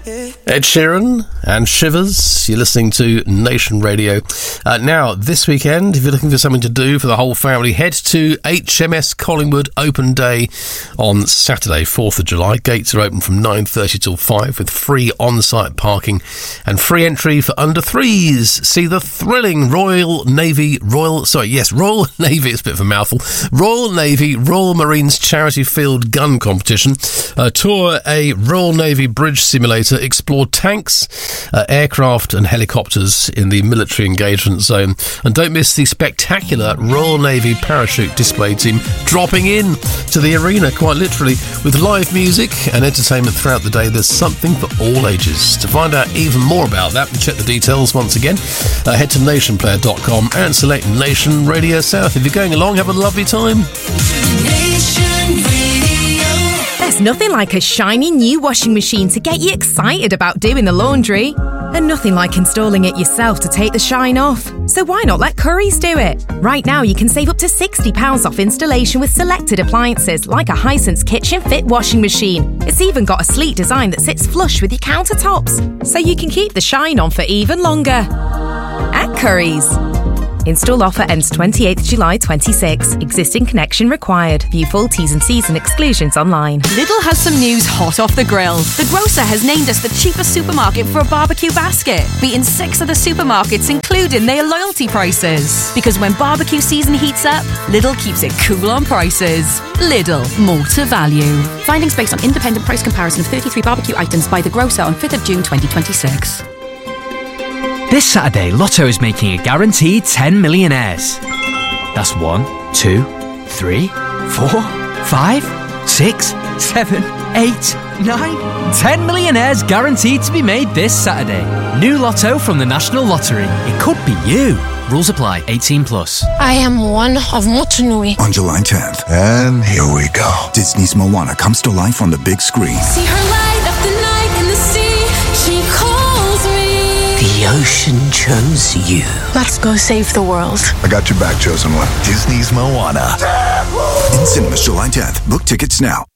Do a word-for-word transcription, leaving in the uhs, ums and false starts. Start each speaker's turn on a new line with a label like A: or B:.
A: Ed Sheeran and Shivers. You're listening to Nation Radio. Uh, now, this weekend, if you're looking for something to do for the whole family, head to H M S Collingwood Open Day on Saturday, fourth of July. Gates are open from nine thirty till five with free on-site parking and free entry for under threes. See the thrilling Royal Navy, Royal, sorry, yes, Royal Navy, it's a bit of a mouthful, Royal Navy, Royal Marines Charity Field Gun Competition. Uh, tour a Royal Navy bridge simulator, explore tanks, uh, aircraft and helicopters in the military engagement zone, and don't miss the spectacular Royal Navy parachute display team dropping in to the arena, quite literally, with live music and entertainment throughout the day. There's something for all ages. To find out even more about that and check the details once again, uh, head to nation player dot com and select Nation Radio South. If you're going along, have a lovely time.
B: Nation Radio.
C: There's nothing like a shiny new washing machine to get you excited about doing the laundry. And nothing like installing it yourself to take the shine off. So why not let Currys do it? Right now you can save up to sixty pounds off installation with selected appliances like a Hisense Kitchen Fit washing machine. It's even got a sleek design that sits flush with your countertops, so you can keep the shine on for even longer. At Currys. Install offer ends twenty-eighth of July twenty-six. Existing connection required. View full T's and C's and exclusions online.
D: Lidl has some news hot off the grill. The grocer has named us the cheapest supermarket for a barbecue basket, beating six other supermarkets, including their loyalty prices. Because when barbecue season heats up, Lidl keeps it cool on prices. Lidl, more to value. Findings based on independent price comparison of thirty-three barbecue items by the grocer on fifth of June twenty twenty-six.
E: This Saturday, Lotto is making a guaranteed ten millionaires. That's one, two, three, four, five, six, seven, eight, nine, ten millionaires guaranteed to be made this Saturday. New Lotto from the National Lottery. It could be you. Rules apply. eighteen plus.
F: I am one of Motunui.
G: On July tenth. And here we go. Disney's Moana comes to life on the big screen.
F: See her light up the night in the sea. She calls me.
B: The ocean chose you.
F: Let's go save the world.
G: I got your back, chosen one. Disney's Moana. In cinemas July tenth. Book tickets now.